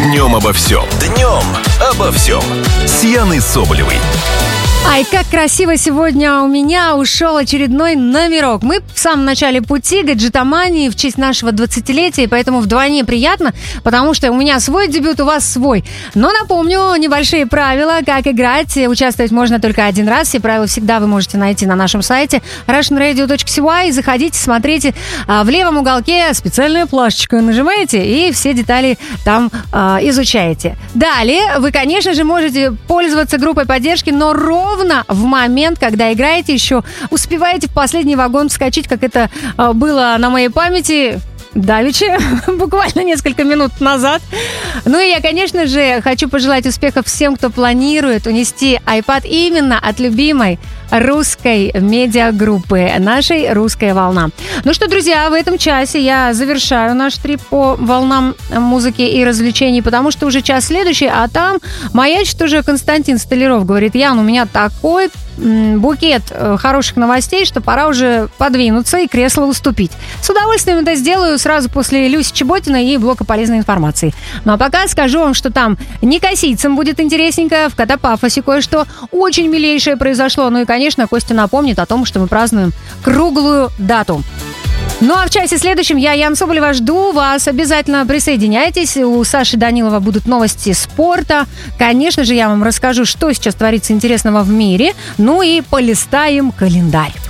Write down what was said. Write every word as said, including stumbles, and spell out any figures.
Днем обо всем. Днем обо всем. С Яной Соболевой. Ай, как красиво сегодня у меня ушел очередной номерок. Мы в самом начале пути гаджетомании в честь нашего двадцатилетия, поэтому вдвойне приятно, потому что у меня свой дебют, у вас свой. Но напомню небольшие правила, как играть. Участвовать можно только один раз. Все правила всегда вы можете найти на нашем сайте russian radio dot c y. Заходите, смотрите. В левом уголке специальную плашечку нажимаете и все детали там э, изучаете. Далее вы, конечно же, можете пользоваться группой поддержки, но ровно в момент, когда играете, еще успеваете в последний вагон вскочить, как это э, было на моей памяти давеча, буквально несколько минут назад. Ну и я, конечно же, хочу пожелать успехов всем, кто планирует унести iPad именно от любимой русской медиагруппы, нашей «Русская волна». Ну что, друзья, в этом часе я завершаю наш трип по волнам музыки и развлечений, потому что уже час следующий, а там маячит уже Константин Столяров. Говорит: Ян, у меня такой букет хороших новостей, что пора уже подвинуться и кресло уступить. С удовольствием это сделаю сразу после Люси Чеботиной и блока полезной информации. Ну а пока скажу вам, что там некосийцам будет интересненько, в Котопафосе кое-что очень милейшее произошло. Ну и, конечно, Костя напомнит о том, что мы празднуем круглую дату. Ну а в часе следующем я, Яна Соболева, жду вас. Обязательно присоединяйтесь. У Саши Данилова будут новости спорта. Конечно же, я вам расскажу, что сейчас творится интересного в мире. Ну и полистаем календарь.